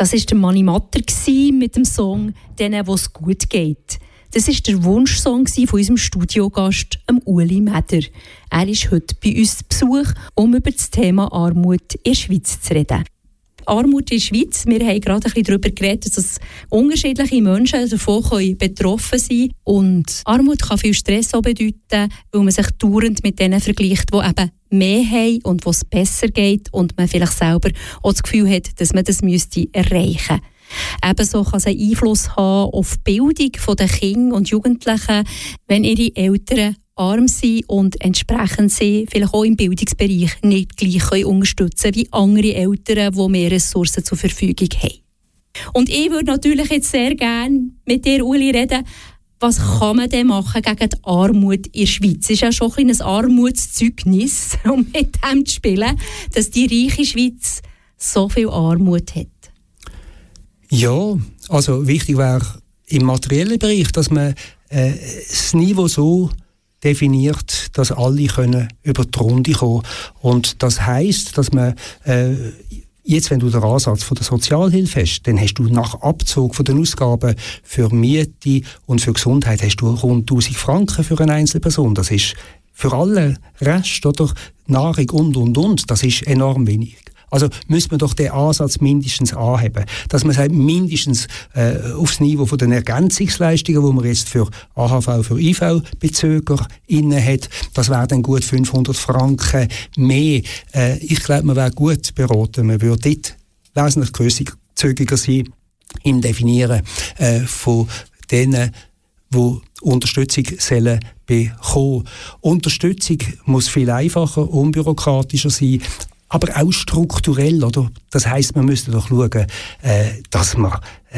Das war der Mani Matter mit dem Song «Denen, wo es gut geht». Das war der Wunschsong von unserem Studiogast, Uli Meder. Er ist heute bei uns zu Besuch, um über das Thema Armut in der Schweiz zu reden. Armut in der Schweiz, wir haben gerade ein bisschen darüber geredet, dass unterschiedliche Menschen davon betroffen sein können. Und Armut kann viel Stress auch bedeuten, weil man sich dauernd mit denen vergleicht, die eben mehr haben und wo es besser geht und man vielleicht selber auch das Gefühl hat, dass man das erreichen müsste. Ebenso kann es einen Einfluss haben auf die Bildung der Kinder und Jugendlichen, wenn ihre Eltern arm sind und entsprechend sie vielleicht auch im Bildungsbereich nicht gleich unterstützen können wie andere Eltern, die mehr Ressourcen zur Verfügung haben. Und ich würde natürlich jetzt sehr gerne mit dir, Uli, reden, was kann man denn machen gegen die Armut in der Schweiz? Es ist ja schon ein Armutszeugnis, um mit dem zu spielen, dass die reiche Schweiz so viel Armut hat. Ja, also wichtig wäre im materiellen Bereich, dass man das Niveau so definiert, dass alle können über die Runde kommen. Und das heisst, dass man jetzt, wenn du den Ansatz von der Sozialhilfe hast, dann hast du nach Abzug von den Ausgaben für Miete und für Gesundheit hast du rund 1000 Franken für eine Einzelperson. Das ist für alle Rest oder Nahrung und. Das ist enorm wenig. Also müssen wir doch den Ansatz mindestens anheben, dass man sagt, mindestens aufs Niveau von den Ergänzungsleistungen, die man jetzt für AHV, für IV-Bezüger inne hat, das wäre dann gut 500 Franken mehr. Ich glaube, man wäre gut beraten, man würde dort wesentlich grosszügiger sein im Definieren von denen, die Unterstützung sollen bekommen. Unterstützung muss viel einfacher, unbürokratischer sein, aber auch strukturell, oder? Das heisst, wir müssen doch schauen, dass wir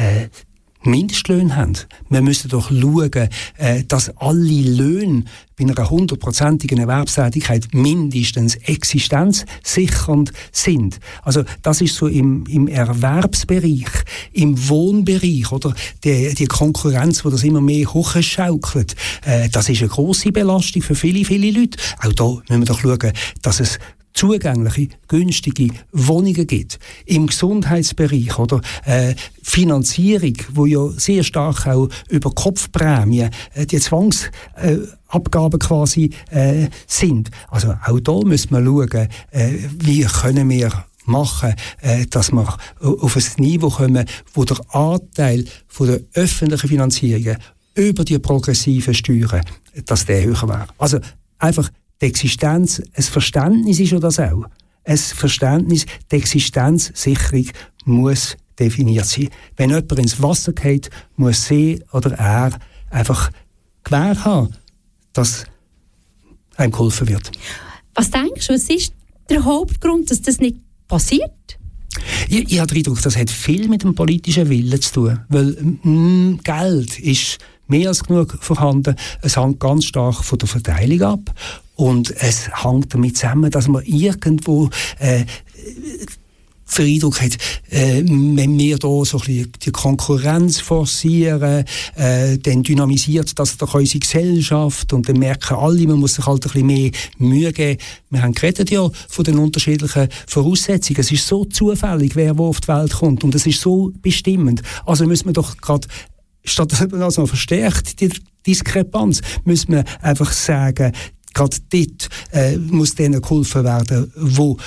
Mindestlöhne haben. Wir müssen doch schauen, dass alle Löhne bei einer 100%igen Erwerbstätigkeit mindestens existenzsichernd sind. Also das ist so im Erwerbsbereich, im Wohnbereich, oder die Konkurrenz, die das immer mehr hochschaukelt, das ist eine grosse Belastung für viele, viele Leute. Auch da müssen wir doch schauen, dass es zugängliche, günstige Wohnungen gibt. Im Gesundheitsbereich oder Finanzierung, wo ja sehr stark auch über Kopfprämien, die Zwangsabgaben quasi sind. Also auch da müssen wir schauen, wie können wir machen, dass wir auf ein Niveau kommen, wo der Anteil von der öffentlichen Finanzierungen über die progressiven Steuern, dass der höher wäre. Also einfach die Existenz, ein Verständnis ist ja das auch. Ein Verständnis, die Existenzsicherung muss definiert sein. Wenn jemand ins Wasser geht, muss sie oder er einfach Gewähr haben, dass einem geholfen wird. Was denkst du, was ist der Hauptgrund, dass das nicht passiert? Ich habe den Eindruck, das hat viel mit dem politischen Willen zu tun. Weil Geld ist mehr als genug vorhanden. Es hängt ganz stark von der Verteilung ab. Und es hängt damit zusammen, dass man irgendwo den Eindruck hat, wenn wir da so ein bisschen die Konkurrenz forcieren, dann dynamisiert das doch unsere Gesellschaft und dann merken alle, man muss sich halt ein bisschen mehr Mühe geben. Wir haben geredet ja von den unterschiedlichen Voraussetzungen. Es ist so zufällig, wer wo auf die Welt kommt und es ist so bestimmend. Also müssen wir doch gerade, statt dass man das noch verstärkt, die Diskrepanz, müssen wir einfach sagen, gerade dort muss denen geholfen werden, die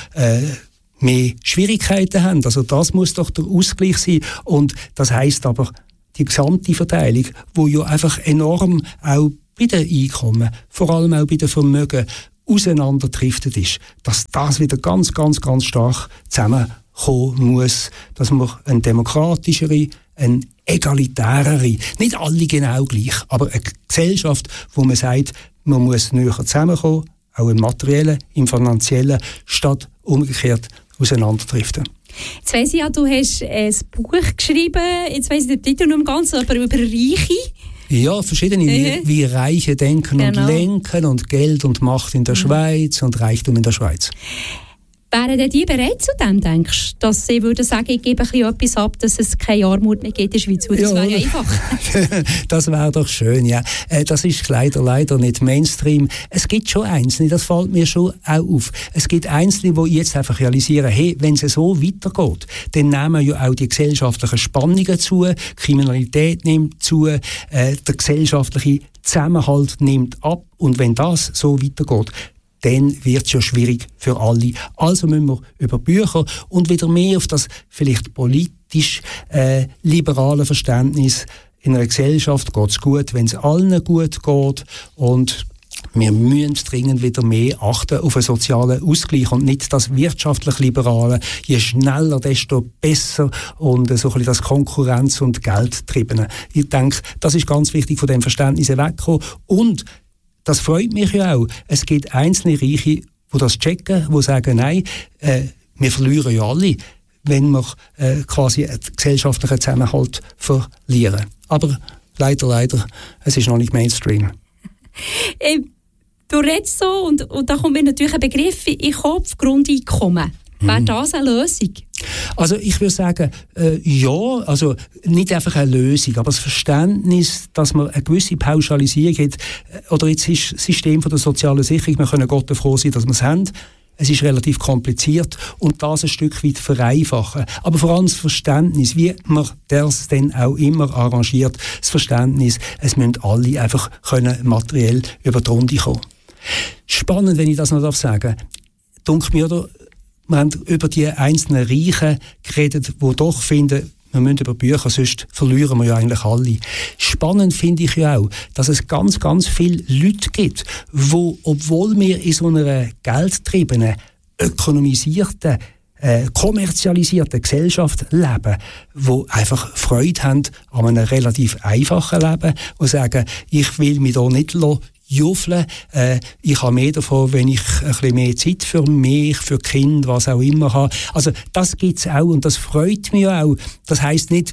mehr Schwierigkeiten haben. Also das muss doch der Ausgleich sein. Und das heisst aber, die gesamte Verteilung, die ja einfach enorm auch bei den Einkommen, vor allem auch bei den Vermögen, auseinanderdriftet ist, dass das wieder ganz, ganz, ganz stark zusammenkommen muss, dass man eine demokratischere, eine egalitärere, nicht alle genau gleich, aber eine Gesellschaft, wo man sagt, man muss näher zusammenkommen, auch im Materiellen, im Finanziellen, statt umgekehrt auseinanderdriften. Jetzt weiss ich ja, du hast ein Buch geschrieben, jetzt weiss ich den Titel nicht mehr ganz, aber über Reiche. Ja, verschiedene, wie Reiche denken und lenken und Geld und Macht in der Schweiz und Reichtum in der Schweiz. Wären denn die bereit zu dem, denkst du? Dass sie würden sagen, ich gebe ein bisschen etwas ab, dass es keine Armut mehr gibt in der Schweiz? Das wäre ja einfach. Das wäre doch schön, ja. Das ist leider nicht Mainstream. Es gibt schon Einzelne, das fällt mir schon auch auf. Es gibt Einzelne, die jetzt einfach realisieren, hey, wenn es so weitergeht, dann nehmen ja auch die gesellschaftlichen Spannungen zu, Kriminalität nimmt zu, der gesellschaftliche Zusammenhalt nimmt ab. Und wenn das so weitergeht, dann wird es ja schwierig für alle. Also müssen wir über Bücher und wieder mehr auf das vielleicht politisch liberale Verständnis in einer Gesellschaft geht es gut, wenn es allen gut geht, und wir müssen dringend wieder mehr achten auf einen sozialen Ausgleich und nicht das wirtschaftlich Liberale, je schneller, desto besser, und so ein bisschen das Konkurrenz- und Geldtriebene. Ich denke, das ist ganz wichtig, von dem Verständnis wegzukommen. Und das freut mich ja auch. Es gibt einzelne Reiche, die das checken, die sagen, nein, wir verlieren ja alle, wenn wir quasi einen gesellschaftlichen Zusammenhalt verlieren. Aber leider, es ist noch nicht Mainstream. Du redest so, und da kommt mir natürlich ein Begriff in den Kopf, Grundeinkommen. Wäre das eine Lösung? Also ich würde sagen, ja, also nicht einfach eine Lösung, aber das Verständnis, dass man eine gewisse Pauschalisierung hat, oder jetzt ist das System von der sozialen Sicherung, wir können Gott froh sein, dass wir es haben. Es ist relativ kompliziert und das ein Stück weit vereinfachen. Aber vor allem das Verständnis, wie man das dann auch immer arrangiert, das Verständnis, es müssen alle einfach können materiell über die Runde kommen. Spannend, wenn ich das noch sagen darf, denke mir, oder, wir haben über die einzelnen Reichen geredet, die doch finden, wir müssen über Bücher, sonst verlieren wir ja eigentlich alle. Spannend finde ich ja auch, dass es ganz, ganz viele Leute gibt, die, obwohl wir in so einer geldgetriebenen, ökonomisierten, kommerzialisierten Gesellschaft leben, die einfach Freude haben an einem relativ einfachen Leben und sagen, ich will mich da nicht juffeln. Ich habe mehr davon, wenn ich ein bisschen mehr Zeit für mich, für Kind, was auch immer habe. Also das gibt es auch und das freut mich auch. Das heisst nicht,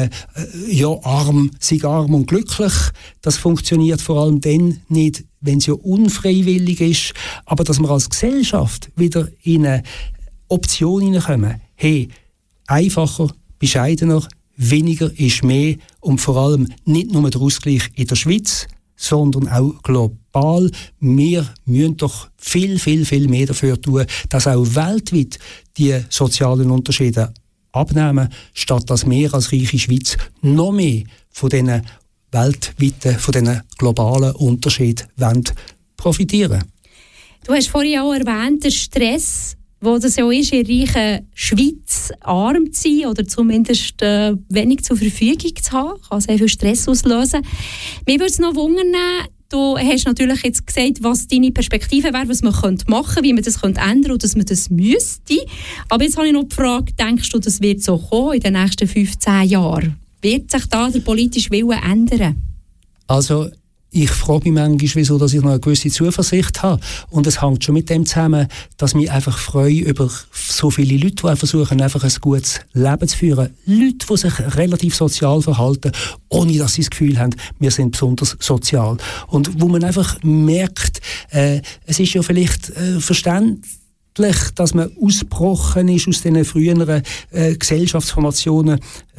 ja, sei arm und glücklich. Das funktioniert vor allem dann nicht, wenn es ja unfreiwillig ist. Aber dass wir als Gesellschaft wieder in eine Option hineinkommen. Hey, einfacher, bescheidener, weniger ist mehr und vor allem nicht nur der Ausgleich in der Schweiz, sondern auch global. Wir müssen doch viel mehr dafür tun, dass auch weltweit die sozialen Unterschiede abnehmen, statt dass wir als reiche Schweiz noch mehr von diesen weltweiten, von diesen globalen Unterschieden profitieren. Du hast vorhin auch erwähnt, der Stress, wo das ja ist, in der reichen Schweiz arm zu sein oder zumindest wenig zur Verfügung zu haben, kann sehr viel Stress auslösen. Mir würde es noch wundern, du hast natürlich jetzt gesagt, was deine Perspektive wäre, was man machen könnte, wie man das ändern könnte und dass man das müsste. Aber jetzt habe ich noch die Frage, denkst du, das wird so kommen in den nächsten 15 Jahren? Wird sich da der politische Wille ändern? Also ich frage mich manchmal, wieso dass ich noch eine gewisse Zuversicht habe. Und es hängt schon mit dem zusammen, dass mich einfach freue über so viele Leute, die versuchen, einfach ein gutes Leben zu führen. Leute, die sich relativ sozial verhalten, ohne dass sie das Gefühl haben, wir sind besonders sozial. Und wo man einfach merkt, es ist ja vielleicht verständlich, dass man ausgebrochen ist aus diesen früheren Gesellschaftsformationen,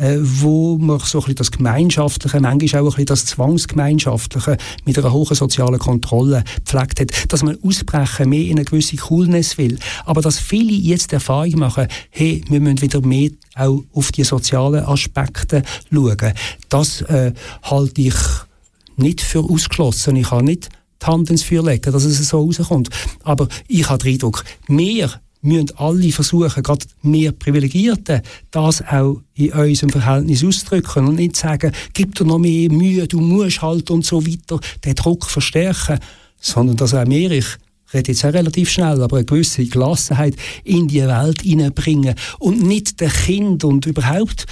wo man so ein bisschen das Gemeinschaftliche, manchmal auch ein bisschen das Zwangsgemeinschaftliche mit einer hohen sozialen Kontrolle gepflegt hat, dass man ausbrechen mehr in eine gewisse Coolness will. Aber dass viele jetzt die Erfahrung machen, hey, wir müssen wieder mehr auch auf die sozialen Aspekte schauen. Das halte ich nicht für ausgeschlossen. Ich habe nicht die Hand ins Feuer legen, dass es so rauskommt. Aber ich habe den Eindruck, wir müssen alle versuchen, gerade mehr Privilegierten, das auch in unserem Verhältnis auszudrücken und nicht sagen, gib dir noch mehr Mühe, du musst halt und so weiter, den Druck verstärken, sondern dass auch wir, ich rede jetzt auch relativ schnell, aber eine gewisse Gelassenheit in die Welt hineinbringen und nicht den Kind und überhaupt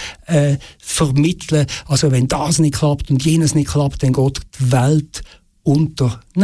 vermitteln, also wenn das nicht klappt und jenes nicht klappt, dann geht die Welt unter.